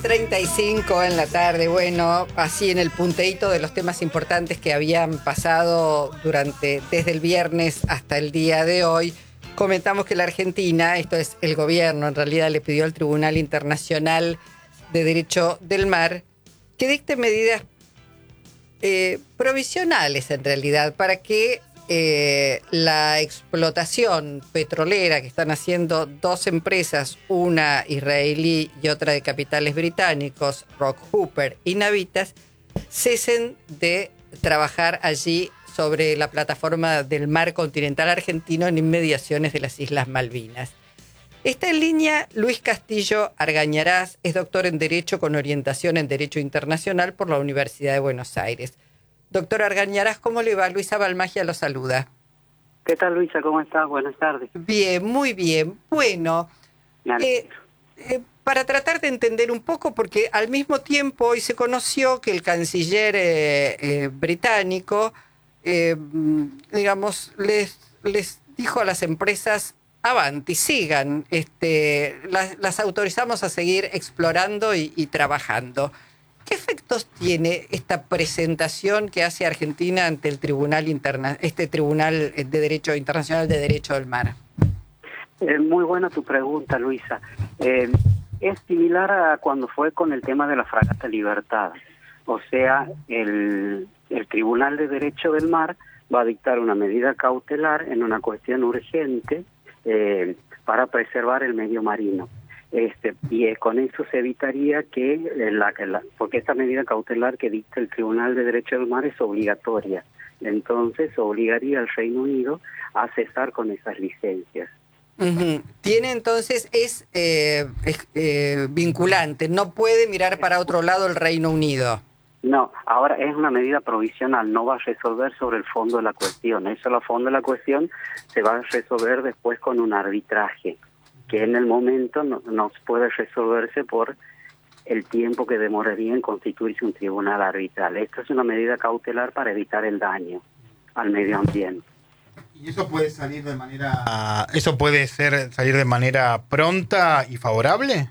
35 en la tarde, bueno, así en el punteíto de los temas importantes que habían pasado desde el viernes hasta el día de hoy, comentamos que la Argentina, esto es el gobierno, en realidad le pidió al Tribunal Internacional de Derecho del Mar que dicte medidas provisionales en realidad para que la explotación petrolera que están haciendo dos empresas, una israelí y otra de capitales británicos, Rockhooper y Navitas, cesen de trabajar allí sobre la plataforma del mar continental argentino en inmediaciones de las Islas Malvinas. Está en línea Luis Castillo Argañarás, es doctor en Derecho con orientación en Derecho Internacional por la Universidad de Buenos Aires. Doctor Argañarás, ¿cómo le va? Luisa Balmagia lo saluda. ¿Qué tal, Luisa? ¿Cómo estás? Buenas tardes. Bien, muy bien. Bueno, para tratar de entender un poco, porque al mismo tiempo hoy se conoció que el canciller británico, digamos, les dijo a las empresas, avanti, sigan, las autorizamos a seguir explorando y trabajando. ¿Qué efectos tiene esta presentación que hace Argentina ante el Tribunal Tribunal de Derecho Internacional de Derecho del Mar? Muy buena tu pregunta, Luisa. Es similar a cuando fue con el tema de la fragata Libertad. O sea, el Tribunal de Derecho del Mar va a dictar una medida cautelar en una cuestión urgente para preservar el medio marino. Y con eso se evitaría que, porque esta medida cautelar que dicta el Tribunal de Derecho del Mar es obligatoria. Entonces obligaría al Reino Unido a cesar con esas licencias. Uh-huh. Tiene entonces, es vinculante, no puede mirar para otro lado el Reino Unido. No, ahora es una medida provisional, no va a resolver sobre el fondo de la cuestión. Eso, el fondo de la cuestión se va a resolver después con un arbitraje, que en el momento no puede resolverse por el tiempo que demoraría en constituirse un tribunal arbitral. Esto es una medida cautelar para evitar el daño al medio ambiente. ¿Y eso puede salir de manera... ¿Eso puede salir de manera pronta y favorable?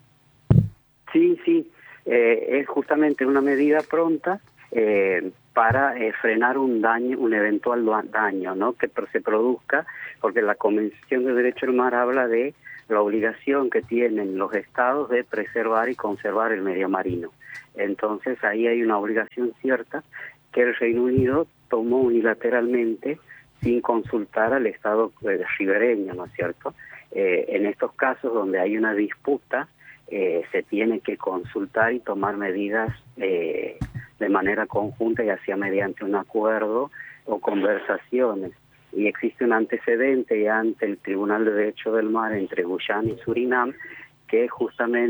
Sí. Es justamente una medida pronta para frenar un eventual daño, ¿no? Que se produzca, porque la Convención de Derecho del Mar habla de la obligación que tienen los estados de preservar y conservar el medio marino. Entonces ahí hay una obligación cierta que el Reino Unido tomó unilateralmente sin consultar al estado ribereño, ¿no es cierto? En estos casos donde hay una disputa, se tiene que consultar y tomar medidas de manera conjunta, ya sea mediante un acuerdo o conversaciones. Y existe un antecedente ante el Tribunal de Derecho del Mar entre Guyana y Surinam, que justamente